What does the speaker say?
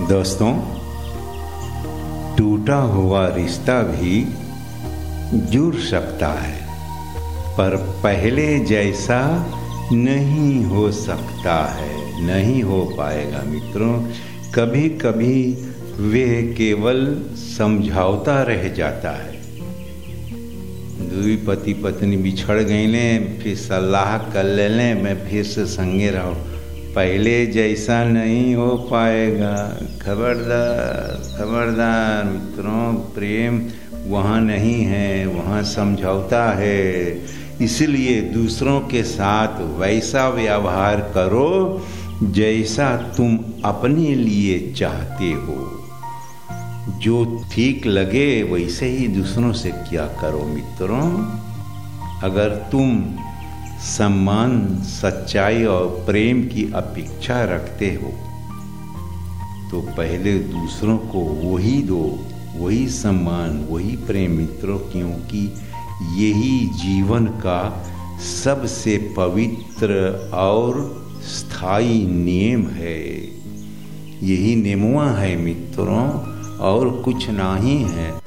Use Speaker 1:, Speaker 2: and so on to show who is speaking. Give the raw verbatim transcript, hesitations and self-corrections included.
Speaker 1: दोस्तों, टूटा हुआ रिश्ता भी जुड़ सकता है, पर पहले जैसा नहीं हो सकता है, नहीं हो पाएगा मित्रों। कभी कभी वे केवल समझौता रह जाता है। दुई पति पत्नी बिछड़ गई ले, फिर सलाह कर ले लें, मैं फिर से संगे रहो, पहले जैसा नहीं हो पाएगा। खबरदार खबरदार मित्रों, प्रेम वहाँ नहीं है, वहाँ समझौता है। इसलिए दूसरों के साथ वैसा व्यवहार करो जैसा तुम अपने लिए चाहते हो। जो ठीक लगे वैसे ही दूसरों से क्या करो मित्रों। अगर तुम सम्मान, सच्चाई और प्रेम की अपेक्षा रखते हो तो पहले दूसरों को वही दो, वही सम्मान, वही प्रेम मित्रों, क्योंकि यही जीवन का सबसे पवित्र और स्थायी नियम है। यही नियमवा है मित्रों, और कुछ नहीं है।